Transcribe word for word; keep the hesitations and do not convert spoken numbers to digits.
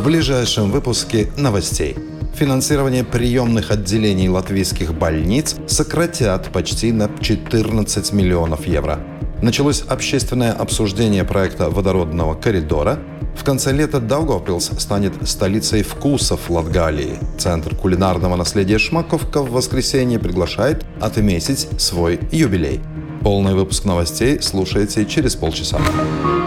ближайшем выпуске новостей. Финансирование приемных отделений латвийских больниц сократят почти на четырнадцать миллионов евро. Началось общественное обсуждение проекта водородного коридора. В конце лета Даугавпилс станет столицей вкусов Латгалии. Центр кулинарного наследия Шмаковка в воскресенье приглашает отметить свой юбилей. Полный выпуск новостей слушайте через полчаса.